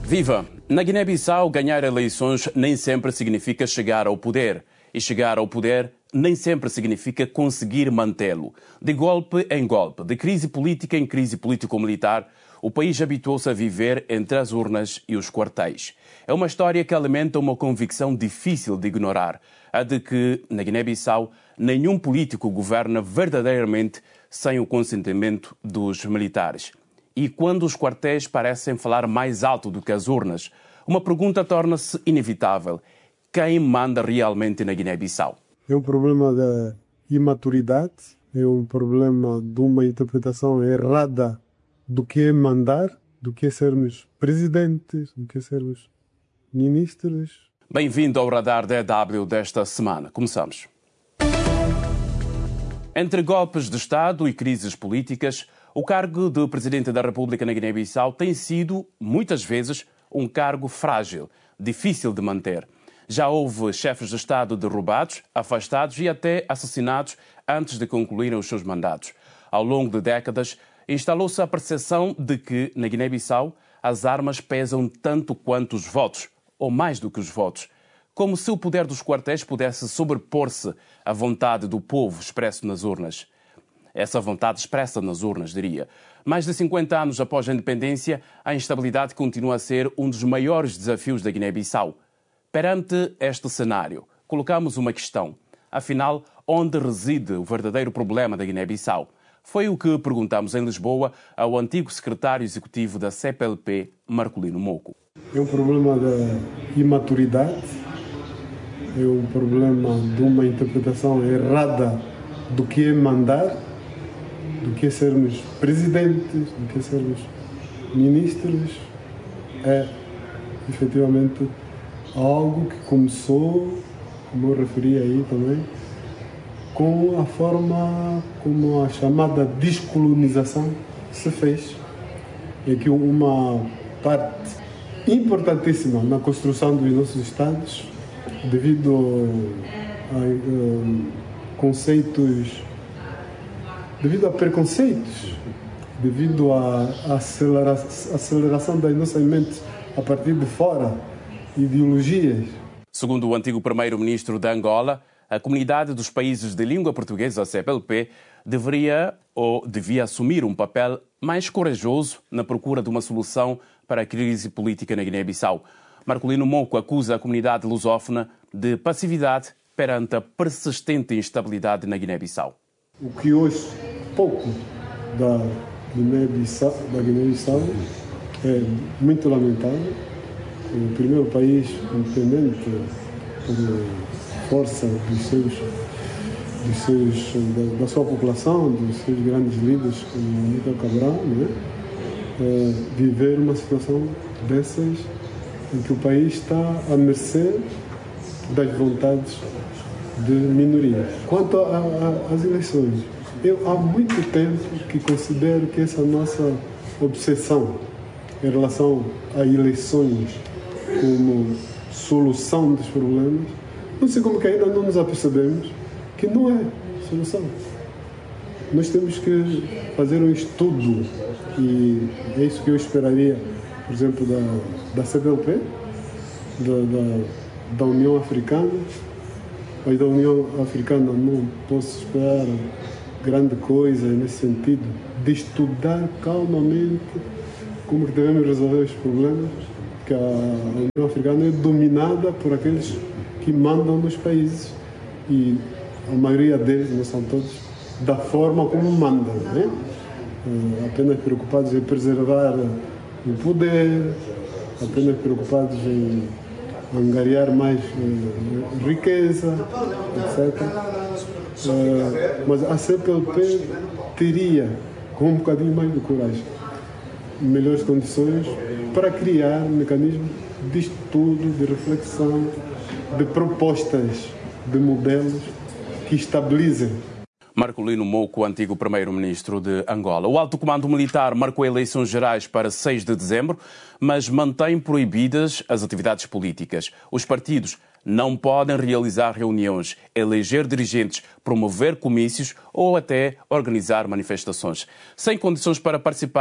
Viva! Na Guiné-Bissau, ganhar eleições nem sempre significa chegar ao poder. E chegar ao poder nem sempre significa conseguir mantê-lo. De golpe em golpe, de crise política em crise político-militar, o país habituou-se a viver entre as urnas e os quartéis. É uma história que alimenta uma convicção difícil de ignorar, a de que, na Guiné-Bissau, nenhum político governa verdadeiramente sem o consentimento dos militares. E quando os quartéis parecem falar mais alto do que as urnas, uma pergunta torna-se inevitável. Quem manda realmente na Guiné-Bissau? É um problema da imaturidade, é um problema de uma interpretação errada do que é mandar, do que é sermos presidentes, do que é sermos ministros. Bem-vindo ao Radar DW desta semana. Começamos. Entre golpes de Estado e crises políticas, o cargo de Presidente da República na Guiné-Bissau tem sido, muitas vezes, um cargo frágil, difícil de manter. Já houve chefes de Estado derrubados, afastados e até assassinados antes de concluírem os seus mandatos. Ao longo de décadas, instalou-se a percepção de que, na Guiné-Bissau, as armas pesam tanto quanto os votos, ou mais do que os votos. Como se o poder dos quartéis pudesse sobrepor-se à vontade do povo expresso nas urnas. Essa vontade expressa nas urnas, diria. Mais de 50 anos após a independência, a instabilidade continua a ser um dos maiores desafios da Guiné-Bissau. Perante este cenário, colocamos uma questão. Afinal, onde reside o verdadeiro problema da Guiné-Bissau? Foi o que perguntamos em Lisboa ao antigo secretário executivo da CPLP, Marcolino Moko. É um problema da imaturidade, é um problema de uma interpretação errada do que é mandar, do que é sermos presidentes, do que é sermos ministros. É, efetivamente, algo que começou, como eu referi aí também, com a forma como a chamada descolonização se fez. É que uma parte importantíssima na construção dos nossos Estados, devido a conceitos, devido a preconceitos, devido à aceleração das nossas mentes a partir de fora, ideologias. Segundo o antigo primeiro-ministro de Angola, a comunidade dos países de língua portuguesa, a CPLP, devia assumir um papel mais corajoso na procura de uma solução para a crise política na Guiné-Bissau. Marcolino Moko acusa a comunidade lusófona de passividade perante a persistente instabilidade na Guiné-Bissau. O que hoje pouco da Guiné-Bissau é muito lamentável. O primeiro país independente por força da sua população, dos seus grandes líderes, como Amílcar Cabral, viver uma situação dessas em que o país está à mercê das vontades de minorias. Quanto às eleições, eu há muito tempo que considero que essa nossa obsessão em relação a eleições como solução dos problemas, não sei como que ainda não nos apercebemos que não é solução. Nós temos que fazer um estudo, e é isso que eu esperaria, por exemplo, da CPLP, da União Africana. Mas da União Africana não posso esperar grande coisa nesse sentido, de estudar calmamente como que devemos resolver os problemas, que a União Africana é dominada por aqueles que mandam nos países, e a maioria deles, não são todos, da forma como mandam, né? Apenas preocupados em preservar o poder, apenas preocupados em angariar mais riqueza, etc. Mas a CPLP teria, com um bocadinho mais de coragem, melhores condições para criar um mecanismo de estudo, de reflexão, de propostas, de modelos que estabilizem. Marcolino Moko, antigo primeiro-ministro de Angola. O Alto Comando Militar marcou eleições gerais para 6 de dezembro, mas mantém proibidas as atividades políticas. Os partidos não podem realizar reuniões, eleger dirigentes, promover comícios ou até organizar manifestações. Sem condições para participar,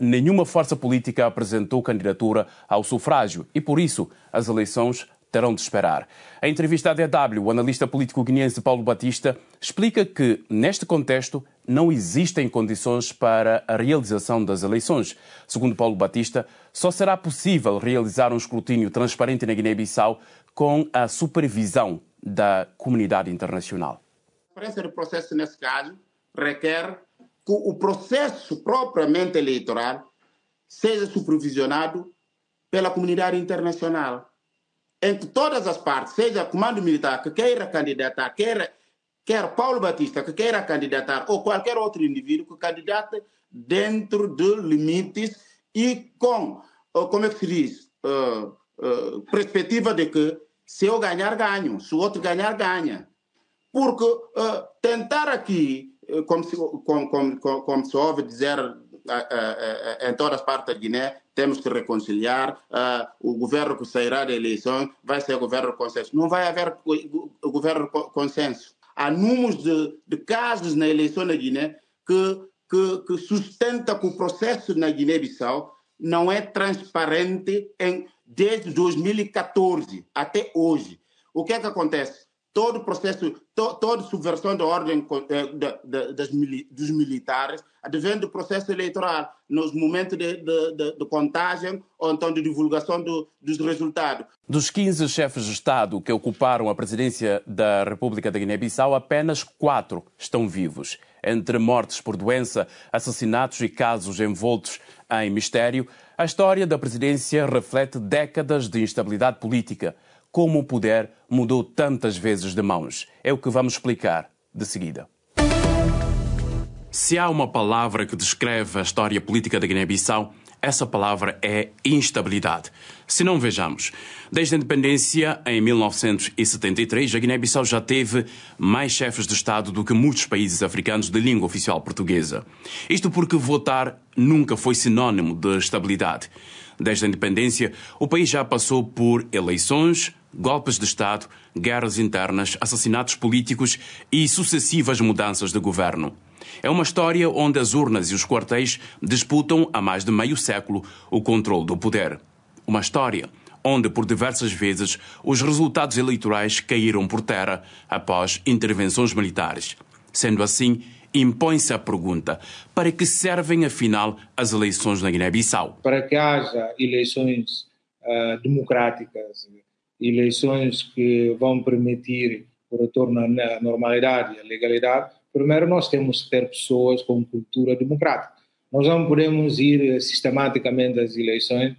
nenhuma força política apresentou candidatura ao sufrágio e, por isso, as eleições terão de esperar. Em entrevista à DW, o analista político guineense Paulo Batista explica que, neste contexto, não existem condições para a realização das eleições. Segundo Paulo Batista, só será possível realizar um escrutínio transparente na Guiné-Bissau com a supervisão da comunidade internacional. A transparência do processo, nesse caso, requer que o processo propriamente eleitoral seja supervisionado pela comunidade internacional, em que todas as partes, seja comando militar que queira candidatar, quer Paulo Batista que queira candidatar, ou qualquer outro indivíduo que candidate dentro de limites e com, como é que se diz, perspectiva de que se eu ganhar, ganho, se o outro ganhar, ganha. Porque tentar aqui, como se ouve dizer em todas as partes da Guiné, temos que reconciliar, o governo que sairá da eleição vai ser o governo de consenso. Não vai haver o governo de consenso. Há números de casos na eleição na Guiné que sustenta que o processo na Guiné-Bissau não é transparente desde 2014 até hoje. O que é que acontece? Todo processo, toda subversão da ordem dos militares advém do processo eleitoral, nos momentos de contagem ou então de divulgação dos resultados. Dos 15 chefes de Estado que ocuparam a presidência da República da Guiné-Bissau, apenas 4 estão vivos. Entre mortes por doença, assassinatos e casos envoltos em mistério, a história da presidência reflete décadas de instabilidade política. Como o poder mudou tantas vezes de mãos. É o que vamos explicar de seguida. Se há uma palavra que descreve a história política da Guiné-Bissau, essa palavra é instabilidade. Se não, vejamos. Desde a independência, em 1973, a Guiné-Bissau já teve mais chefes de Estado do que muitos países africanos de língua oficial portuguesa. Isto porque votar nunca foi sinónimo de estabilidade. Desde a independência, o país já passou por eleições, golpes de Estado, guerras internas, assassinatos políticos e sucessivas mudanças de governo. É uma história onde as urnas e os quartéis disputam há mais de meio século o controle do poder. Uma história onde, por diversas vezes, os resultados eleitorais caíram por terra após intervenções militares. Sendo assim, impõe-se a pergunta: para que servem, afinal, as eleições na Guiné-Bissau? Para que haja eleições democráticas, eleições que vão permitir o retorno à normalidade e à legalidade, primeiro nós temos que ter pessoas com cultura democrática. Nós não podemos ir sistematicamente às eleições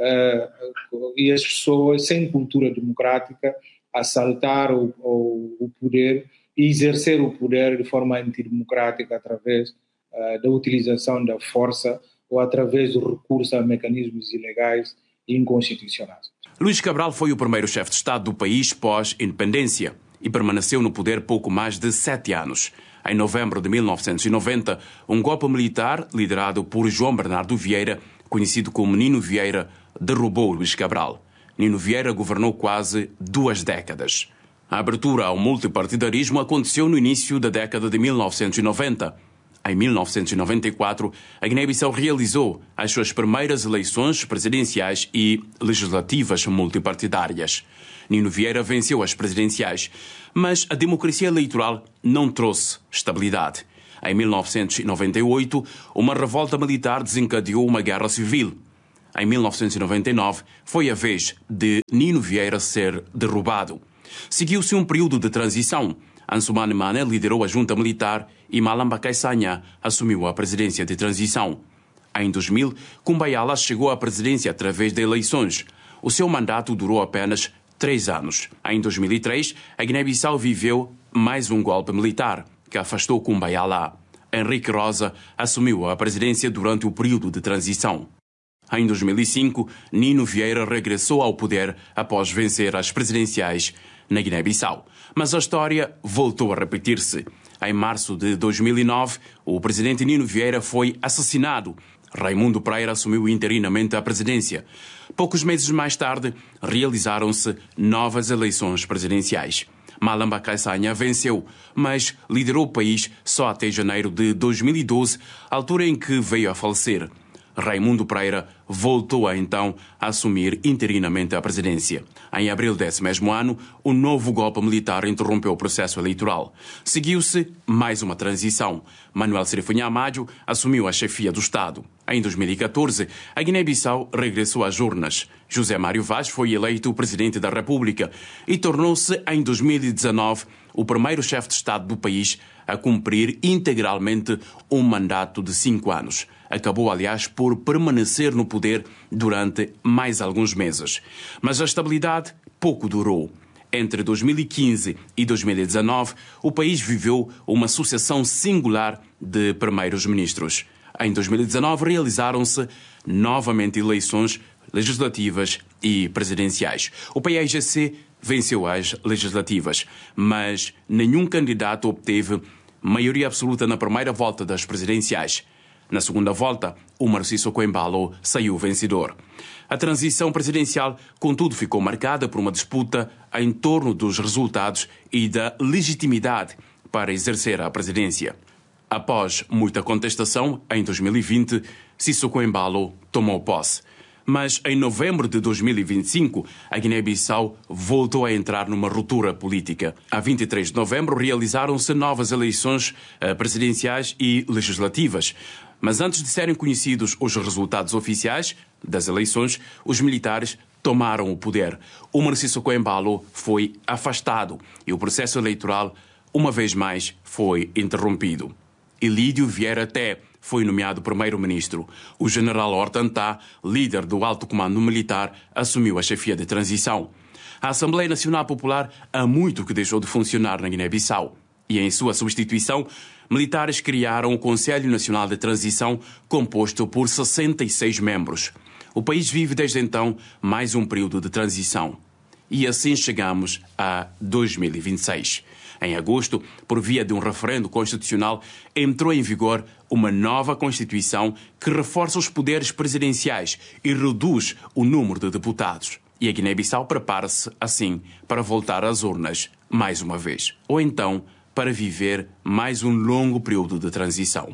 e as pessoas sem cultura democrática assaltar o poder e exercer o poder de forma antidemocrática através da utilização da força ou através do recurso a mecanismos ilegais e inconstitucionais. Luís Cabral foi o primeiro chefe de Estado do país pós-independência e permaneceu no poder pouco mais de 7 anos. Em novembro de 1990, um golpe militar liderado por João Bernardo Vieira, conhecido como Nino Vieira, derrubou Luís Cabral. Nino Vieira governou quase 2 décadas. A abertura ao multipartidarismo aconteceu no início da década de 1990. Em 1994, a Guiné-Bissau realizou as suas primeiras eleições presidenciais e legislativas multipartidárias. Nino Vieira venceu as presidenciais, mas a democracia eleitoral não trouxe estabilidade. Em 1998, uma revolta militar desencadeou uma guerra civil. Em 1999, foi a vez de Nino Vieira ser derrubado. Seguiu-se um período de transição. Ansoumana Mané liderou a junta militar e Malamba Kaissanha assumiu a presidência de transição. Em 2000, Kumbayala chegou à presidência através de eleições. O seu mandato durou apenas 3 anos. Em 2003, a Guiné-Bissau viveu mais um golpe militar, que afastou Kumbayala. Henrique Rosa assumiu a presidência durante o período de transição. Em 2005, Nino Vieira regressou ao poder após vencer as presidenciais na Guiné-Bissau. Mas a história voltou a repetir-se. Em março de 2009, o presidente Nino Vieira foi assassinado. Raimundo Pereira assumiu interinamente a presidência. Poucos meses mais tarde, realizaram-se novas eleições presidenciais. Malamba Kaissanha venceu, mas liderou o país só até janeiro de 2012, altura em que veio a falecer. Raimundo Pereira voltou então a assumir interinamente a presidência. Em abril desse mesmo ano, o novo golpe militar interrompeu o processo eleitoral. Seguiu-se mais uma transição. Manuel Serifonha Amádio assumiu a chefia do Estado. Em 2014, a Guiné-Bissau regressou às urnas. José Mário Vaz foi eleito presidente da República e tornou-se, em 2019, o primeiro chefe de Estado do país a cumprir integralmente um mandato de 5 anos. Acabou, aliás, por permanecer no poder durante mais alguns meses. Mas a estabilidade pouco durou. Entre 2015 e 2019, o país viveu uma sucessão singular de primeiros-ministros. Em 2019, realizaram-se novamente eleições legislativas e presidenciais. O PAIGC venceu as legislativas, mas nenhum candidato obteve maioria absoluta na primeira volta das presidenciais. Na segunda volta, o Marciso Embalo saiu vencedor. A transição presidencial, contudo, ficou marcada por uma disputa em torno dos resultados e da legitimidade para exercer a presidência. Após muita contestação, em 2020, Sissoko Embalo tomou posse. Mas em novembro de 2025, a Guiné-Bissau voltou a entrar numa ruptura política. A 23 de novembro realizaram-se novas eleições presidenciais e legislativas. Mas antes de serem conhecidos os resultados oficiais das eleições, os militares tomaram o poder. O Marciso Embalo foi afastado e o processo eleitoral, uma vez mais, foi interrompido. Elídio Vieira Té foi nomeado primeiro-ministro. O general Hortantá, líder do alto comando militar, assumiu a chefia de transição. A Assembleia Nacional Popular há muito que deixou de funcionar na Guiné-Bissau. E em sua substituição, militares criaram o Conselho Nacional de Transição, composto por 66 membros. O país vive desde então mais um período de transição. E assim chegamos a 2026. Em agosto, por via de um referendo constitucional, entrou em vigor uma nova Constituição que reforça os poderes presidenciais e reduz o número de deputados. E a Guiné-Bissau prepara-se, assim, para voltar às urnas mais uma vez. Ou então, para viver mais um longo período de transição.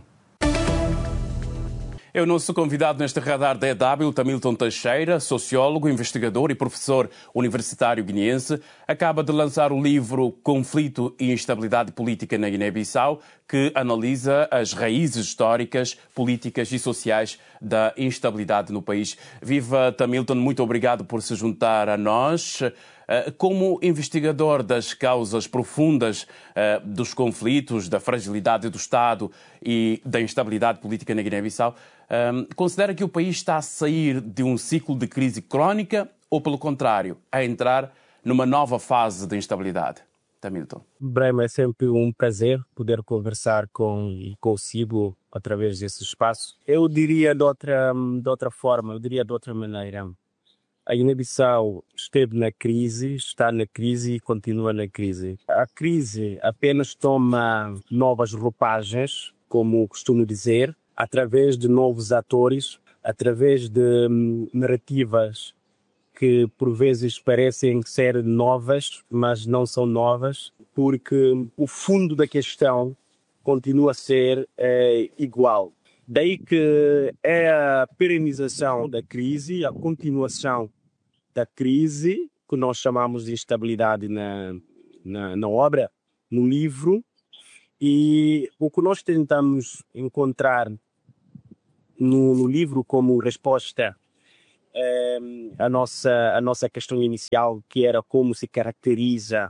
É o nosso convidado neste radar da EW, Tamilton Teixeira, sociólogo, investigador e professor universitário guineense. Acaba de lançar o livro Conflito e Instabilidade Política na Guiné-Bissau, que analisa as raízes históricas, políticas e sociais da instabilidade no país. Viva Tamilton, muito obrigado por se juntar a nós. Como investigador das causas profundas dos conflitos, da fragilidade do Estado e da instabilidade política na Guiné-Bissau, considera que o país está a sair de um ciclo de crise crónica ou, pelo contrário, a entrar numa nova fase de instabilidade? Tamilton. Brema, é sempre um prazer poder conversar consigo através desse espaço. Eu diria de outra forma, de outra maneira. A Guiné-Bissau esteve na crise, está na crise e continua na crise. A crise apenas toma novas roupagens, como costumo dizer, através de novos atores, através de narrativas que por vezes parecem ser novas, mas não são novas, porque o fundo da questão continua a ser igual. Daí que é a perenização da crise, a continuação da crise, que nós chamamos de instabilidade na obra, no livro, e o que nós tentamos encontrar no livro como resposta à nossa questão inicial, que era como se caracteriza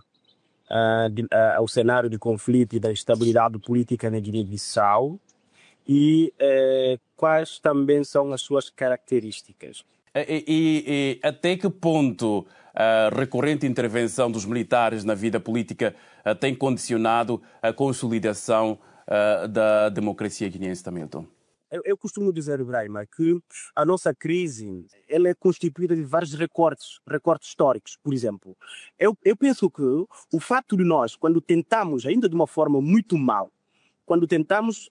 o cenário de conflito e da instabilidade política na Guiné-Bissau, e quais também são as suas características. E até que ponto a recorrente intervenção dos militares na vida política tem condicionado a consolidação da democracia guineense, Tamilton? Eu costumo dizer, Brahma, que a nossa crise ela é constituída de vários recortes históricos, por exemplo. Eu penso que o fato de nós, quando tentamos, ainda de uma forma muito mal, quando tentamos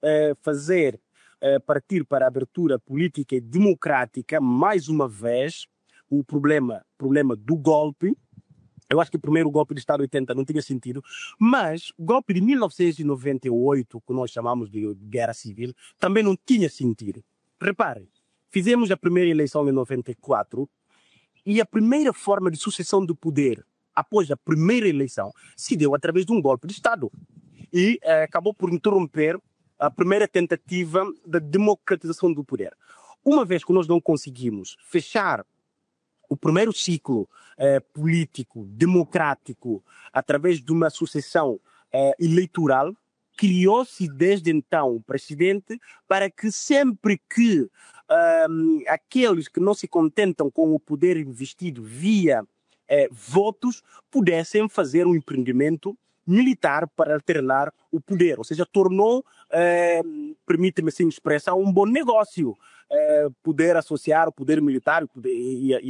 partir para a abertura política e democrática, mais uma vez, o problema do golpe, eu acho que o primeiro golpe de Estado 80 não tinha sentido, mas o golpe de 1998, que nós chamamos de guerra civil, também não tinha sentido. Repare, Fizemos a primeira eleição em 94 e a primeira forma de sucessão do poder após a primeira eleição se deu através de um golpe de Estado e acabou por interromper a primeira tentativa da democratização do poder. Uma vez que nós não conseguimos fechar o primeiro ciclo político, democrático, através de uma sucessão eleitoral, criou-se desde então o presidente para que sempre que aqueles que não se contentam com o poder investido via votos pudessem fazer um empreendimento militar para alternar o poder. Ou seja, tornou, permite-me assim expressar, um bom negócio poder associar o poder militar e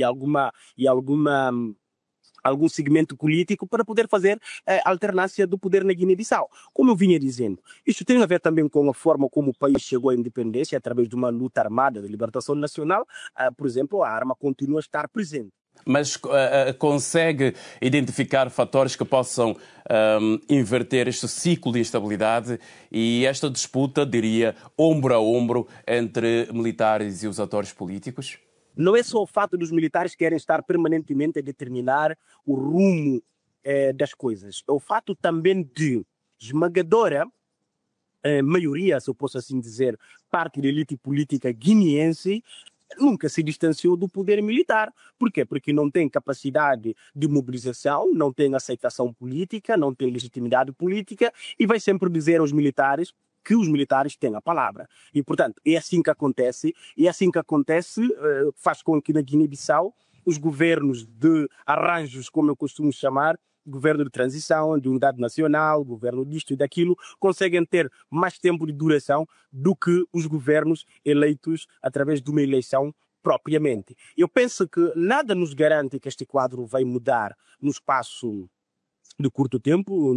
algum segmento político para poder fazer a alternância do poder na Guiné-Bissau. Como eu vinha dizendo, isto tem a ver também com a forma como o país chegou à independência através de uma luta armada de libertação nacional. Por exemplo, a arma continua a estar presente. Mas consegue identificar fatores que possam inverter este ciclo de instabilidade e esta disputa, diria, ombro a ombro entre militares e os atores políticos? Não é só o fato dos militares querem estar permanentemente a determinar o rumo das coisas. É o fato também de esmagadora maioria, se eu posso assim dizer, parte da elite política guineense nunca se distanciou do poder militar. Por quê? Porque não tem capacidade de mobilização, não tem aceitação política, não tem legitimidade política e vai sempre dizer aos militares que os militares têm a palavra. E, portanto, é assim que acontece. E é assim que acontece, faz com que na Guiné-Bissau os governos de arranjos, como eu costumo chamar, governo de transição, de unidade nacional, governo disto e daquilo, conseguem ter mais tempo de duração do que os governos eleitos através de uma eleição propriamente. Eu penso que nada nos garante que este quadro vai mudar no espaço de curto tempo,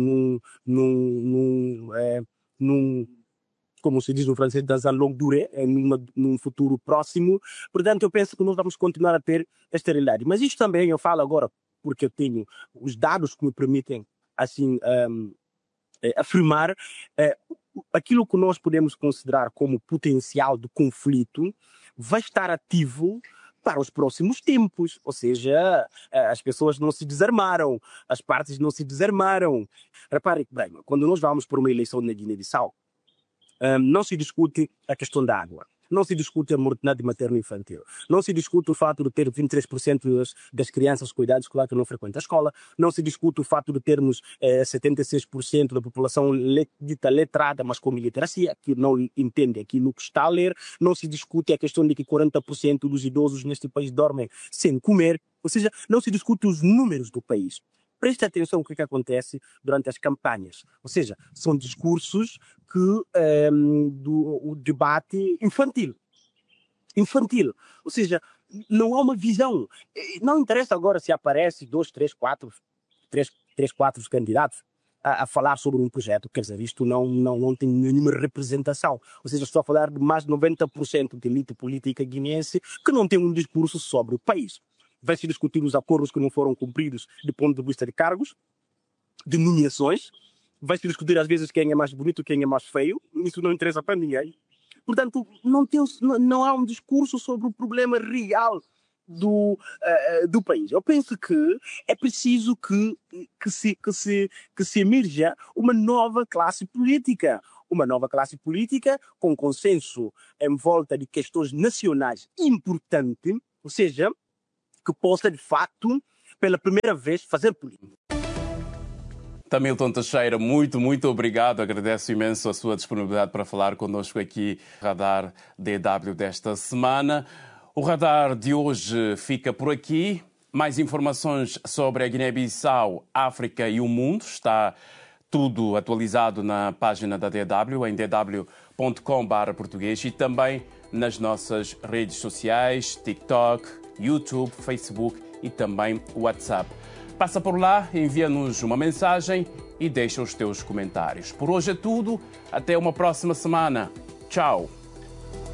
como se diz no francês, dans un longue durée, num futuro próximo. Portanto, eu penso que nós vamos continuar a ter esta realidade. Mas isto também, eu falo agora, porque eu tenho os dados que me permitem, assim, afirmar aquilo que nós podemos considerar como potencial de conflito vai estar ativo para os próximos tempos. Ou seja, as pessoas não se desarmaram, as partes não se desarmaram. Repare bem, quando nós vamos para uma eleição na Guiné-Bissau, não se discute a questão da água, não se discute a mortandade materno-infantil, não se discute o fato de ter 23% das crianças cuidados escolar que não frequentam a escola, não se discute o fato de termos 76% da população dita letrada, mas com iliteracia, que não entende aquilo que está a ler, não se discute a questão de que 40% dos idosos neste país dormem sem comer, ou seja, não se discute os números do país. Preste atenção ao que acontece durante as campanhas. Ou seja, são discursos do debate infantil. Ou seja, não há uma visão. Não interessa agora se aparece 2, 3, 4 candidatos a falar sobre um projeto. Quer dizer, isto não tem nenhuma representação. Ou seja, estou a falar de mais de 90% de elite política guineense que não tem um discurso sobre o país. Vai-se discutir os acordos que não foram cumpridos do ponto de vista de cargos, de nomeações. Vai-se discutir às vezes quem é mais bonito, quem é mais feio. Isso não interessa para ninguém. Portanto, não há um discurso sobre o problema real do país. Eu penso que é preciso que se emerja uma nova classe política. Uma nova classe política com consenso em volta de questões nacionais importantes, ou seja, que possa, de facto, pela primeira vez, fazer política. Tamilton Teixeira, muito obrigado. Agradeço imenso a sua disponibilidade para falar connosco aqui no Radar DW desta semana. O Radar de hoje fica por aqui. Mais informações sobre a Guiné-Bissau, África e o mundo está tudo atualizado na página da DW, em dw.com/português e também nas nossas redes sociais, TikTok, YouTube, Facebook e também WhatsApp. Passa por lá, envia-nos uma mensagem e deixa os teus comentários. Por hoje é tudo. Até uma próxima semana. Tchau.